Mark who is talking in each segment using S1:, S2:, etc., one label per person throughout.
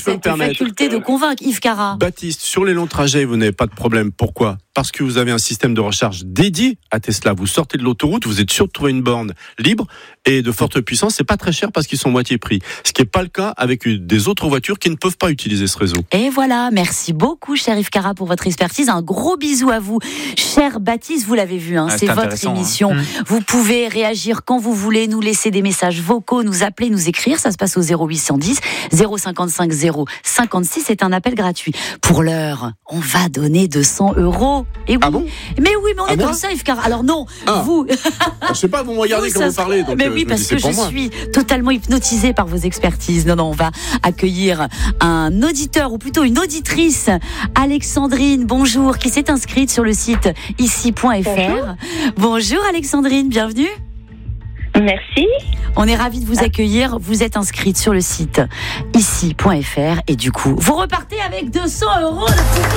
S1: cette faculté de convaincre, Yves Cara.
S2: Baptiste, sur les longs trajets, vous n'avez pas de problème. Pourquoi ? Parce que vous avez un système de recharge dédié à Tesla. Vous sortez de l'autoroute, vous êtes sûr de trouver une borne libre et de forte puissance. C'est pas très cher parce qu'ils sont moitié prix. Ce qui n'est pas le cas avec des autres voitures qui ne peuvent pas utiliser ce réseau.
S1: Et voilà, merci beaucoup, cher Yves Cara, pour votre expertise. Un gros bisou à vous, cher Baptiste. Vous l'avez vu, c'est votre émission. Vous pouvez réagir quand vous voulez, nous laisser des messages vocaux, nous appeler, nous écrire. Ça se passe au 0810 055 056. C'est un appel gratuit. Pour l'heure, on va donner 200 €. Et oui.
S2: Ah bon ?
S1: Mais on est comme ça, Yves Cara. Alors non, vous.
S2: Je sais pas, vous me regardez comme vous parlez. Donc
S1: mais oui, parce que je suis totalement hypnotisée par vos expertises. Non, on va accueillir un auditeur, ou plutôt une auditrice, Alexandrine, bonjour, qui s'est inscrite sur le site ici.fr. Bonjour Alexandrine, bienvenue.
S3: Merci.
S1: On est ravis de vous accueillir. Vous êtes inscrite sur le site ici.fr et du coup, vous repartez avec 200 €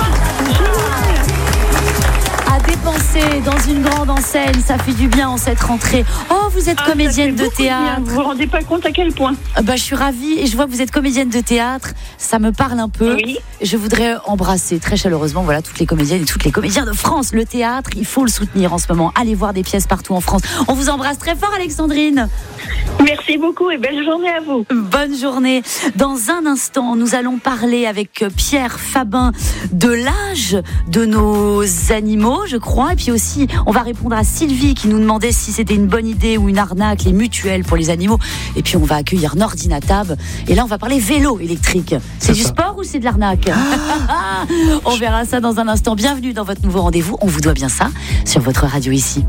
S1: à dépenser dans une grande enseigne. Ça fait du bien en cette rentrée. Oh, vous êtes comédienne de théâtre.
S3: Vous vous rendez pas compte à quel point.
S1: Je suis ravie et je vois que vous êtes comédienne de théâtre. Ça me parle un peu.
S3: Oui.
S1: Je voudrais embrasser très chaleureusement toutes les comédiennes et tous les comédiens de France. Le théâtre, il faut le soutenir en ce moment. Allez voir des pièces partout en France. On vous embrasse très fort, Alexandrine.
S3: Merci beaucoup et belle journée à vous.
S1: Bonne journée. Dans un instant, nous allons parler avec Pierre Fabin de l'âge de nos animaux, je crois. Et puis aussi, on va répondre à Sylvie qui nous demandait si c'était une bonne idée ou une arnaque, les mutuelles pour les animaux. Et puis on va accueillir Nordinatab. Et là, on va parler vélo électrique. C'est du sport ou c'est de l'arnaque ? On verra ça dans un instant. Bienvenue dans votre nouveau rendez-vous. On vous doit bien ça sur votre radio ici.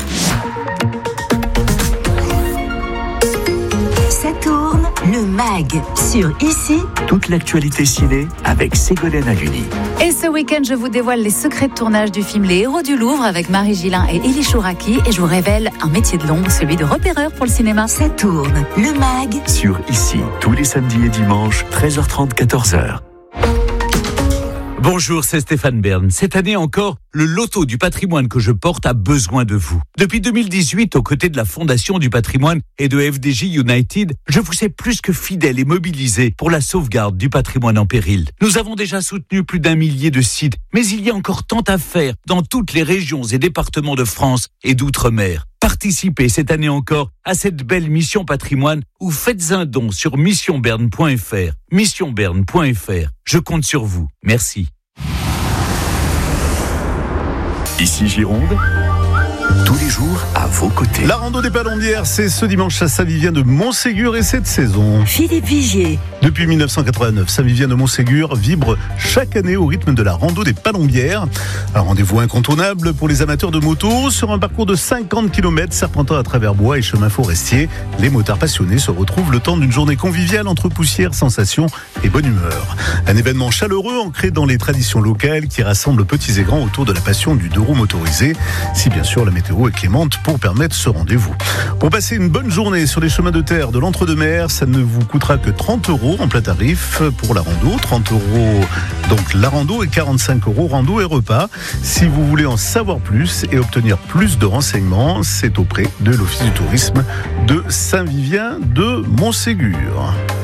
S4: Ça tourne, le MAG sur Ici.
S5: Toute l'actualité ciné avec Ségolène Haluni.
S6: Et ce week-end, je vous dévoile les secrets de tournage du film Les Héros du Louvre avec Marie Gillin et Élie Chouraki. Et je vous révèle un métier de l'ombre, celui de repéreur pour le cinéma.
S4: Ça tourne, le MAG
S5: Sur Ici, tous les samedis et dimanches, 13h30, 14h.
S7: Bonjour, c'est Stéphane Bern. Cette année encore, le loto du patrimoine que je porte a besoin de vous. Depuis 2018, aux côtés de la Fondation du patrimoine et de FDJ United, je vous sais plus que fidèle et mobilisé pour la sauvegarde du patrimoine en péril. Nous avons déjà soutenu plus d'1 millier de sites, mais il y a encore tant à faire dans toutes les régions et départements de France et d'outre-mer. Participez cette année encore à cette belle mission patrimoine ou faites un don sur missionberne.fr. Missionberne.fr. Je compte sur vous. Merci.
S5: Ici Gironde, tous les jours à vos côtés.
S8: La rando des Palombières, c'est ce dimanche à Saint-Vivien de Montségur et cette saison.
S4: Philippe Vigier.
S8: Depuis 1989, Saint-Vivien de Montségur vibre chaque année au rythme de la rando des Palombières. Un rendez-vous incontournable pour les amateurs de moto sur un parcours de 50 km serpentant à travers bois et chemins forestiers. Les motards passionnés se retrouvent le temps d'une journée conviviale entre poussière, sensations et bonne humeur. Un événement chaleureux ancré dans les traditions locales qui rassemble petits et grands autour de la passion du deux roues motorisé. Si bien sûr la météo est clémente pour permettre ce rendez-vous. Pour passer une bonne journée sur les chemins de terre de l'Entre-deux-Mers, ça ne vous coûtera que 30 € en plein tarif pour la rando. 30 € donc la rando et 45 € rando et repas. Si vous voulez en savoir plus et obtenir plus de renseignements, c'est auprès de l'Office du tourisme de Saint-Vivien de Montségur.